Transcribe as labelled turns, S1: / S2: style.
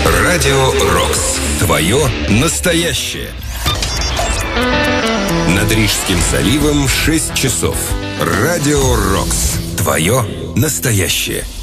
S1: Радио «Рокс». Твое настоящее. Над Рижским заливом 6 часов. Радио «Рокс». Твое настоящее.